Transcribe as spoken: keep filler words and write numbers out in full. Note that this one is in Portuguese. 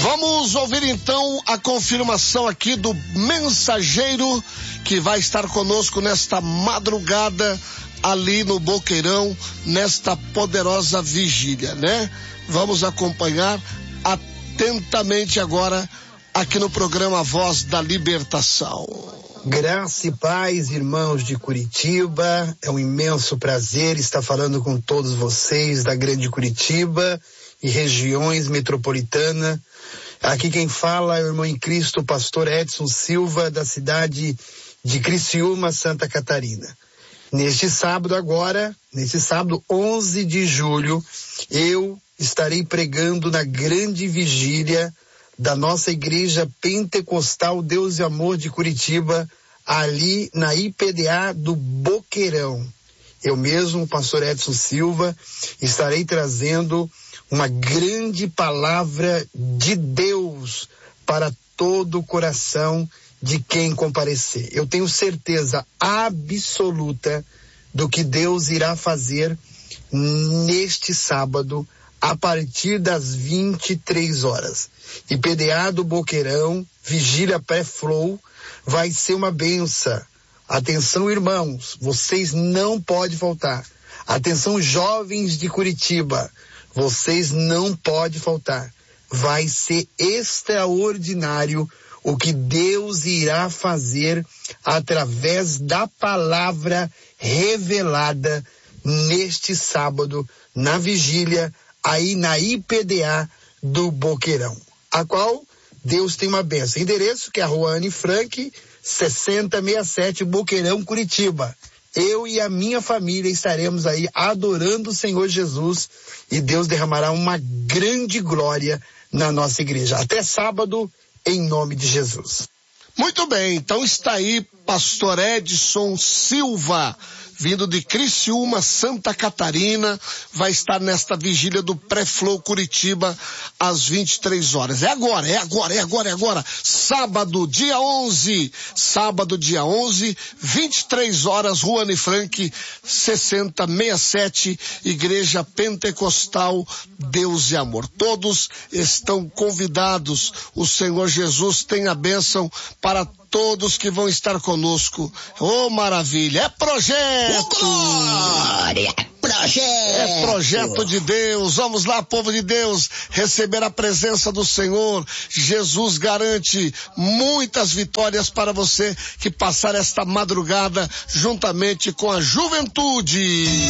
Vamos ouvir então a confirmação aqui do mensageiro que vai estar conosco nesta madrugada ali no Boqueirão, nesta poderosa vigília, né? Vamos acompanhar atentamente agora aqui no programa Voz da Libertação. Graça e paz, irmãos de Curitiba, é um imenso prazer estar falando com todos vocês da grande Curitiba e regiões metropolitanas. Aqui quem fala é o irmão em Cristo, o pastor Edson Silva, da cidade de Criciúma, Santa Catarina. Neste sábado agora, neste sábado onze de julho, eu estarei pregando na grande vigília da nossa igreja pentecostal Deus e Amor de Curitiba, ali na I P D A do Boqueirão. Eu mesmo, o pastor Edson Silva, estarei trazendo uma grande palavra de Deus para todo o coração de quem comparecer. Eu tenho certeza absoluta do que Deus irá fazer neste sábado, a partir das vinte e três horas. I P D A do Boqueirão, vigília pré-flow, vai ser uma benção. Atenção, irmãos, vocês não podem faltar. Atenção, jovens de Curitiba, vocês não podem faltar. Vai ser extraordinário o que Deus irá fazer através da palavra revelada neste sábado, na vigília, aí na I P D A do Boqueirão, a qual Deus tem uma bênção. Endereço que é a Rua Anne Frank, sessenta sessenta e sete, Boqueirão, Curitiba. Eu e a minha família estaremos aí adorando o Senhor Jesus e Deus derramará uma grande glória na nossa igreja. Até sábado, em nome de Jesus. Muito bem, então está aí pastor Edson Silva, vindo de Criciúma, Santa Catarina, vai estar nesta vigília do Pré-Flow Curitiba às vinte e três horas. É agora, é agora, é agora, é agora. Sábado, dia onze, sábado, dia onze, vinte e três horas, Rua Anne Frank, sessenta sessenta e sete, Igreja Pentecostal Deus e Amor. Todos estão convidados. O Senhor Jesus tem a bênção para todos que vão estar conosco. Oh, maravilha! É projeto! Glória! Projeto! É projeto de Deus. Vamos lá, povo de Deus, receber a presença do Senhor. Jesus garante muitas vitórias para você que passar esta madrugada juntamente com a juventude.